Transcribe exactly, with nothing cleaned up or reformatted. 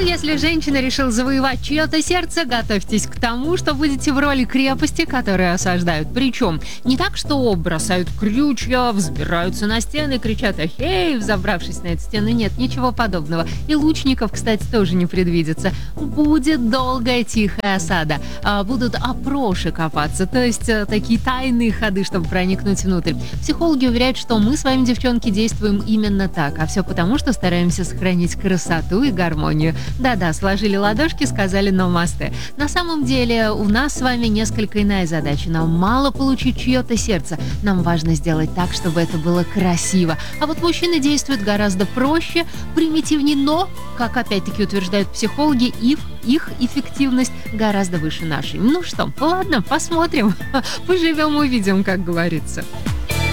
Если женщина решила завоевать чье-то сердце, готовьтесь к тому, что будете в роли крепости, которые осаждают. Причем не так, что бросают крючья, взбираются на стены, кричат «Эхей!», взобравшись на эти стены. Нет, ничего подобного. И лучников, кстати, тоже не предвидится. Будет долгая тихая осада. Будут опроши копаться, то есть такие тайные ходы, чтобы проникнуть внутрь. Психологи уверяют, что мы с вами, девчонки, действуем именно так. А все потому, что стараемся сохранить красоту и гармонию. Да-да, сложили ладошки, сказали «намасте». На самом деле у нас с вами несколько иная задача. Нам мало получить чье-то сердце. Нам важно сделать так, чтобы это было красиво. А вот мужчины действуют гораздо проще, примитивнее, но, как опять-таки утверждают психологи, их, их эффективность гораздо выше нашей. Ну что, ладно, посмотрим. Поживем, увидим, как говорится.